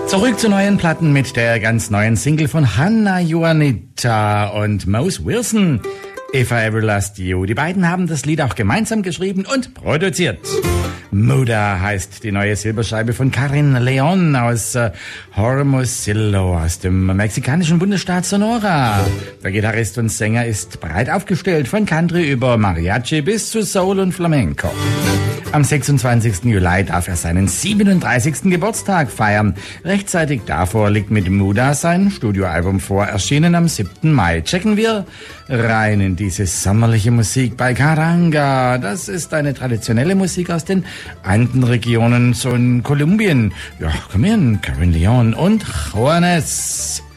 Zurück zu neuen Platten mit der ganz neuen Single von Hannah Juanita und Mose Wilson, If I Ever Lost You. Die beiden haben das Lied auch gemeinsam geschrieben und produziert. Muda heißt die neue Silberscheibe von Karin Leon aus Hermosillo, aus dem mexikanischen Bundesstaat Sonora. Der Gitarrist und Sänger ist breit aufgestellt, von Country über Mariachi bis zu Soul und Flamenco. Am 26. Juli darf er seinen 37. Geburtstag feiern. Rechtzeitig davor liegt mit Muda sein Studioalbum vor, erschienen am 7. Mai. Checken wir rein in diese sommerliche Musik bei Caranga. Das ist eine traditionelle Musik aus den Andenregionen, so in Kolumbien. Ja, komm hin, Karin Leon und Juanes.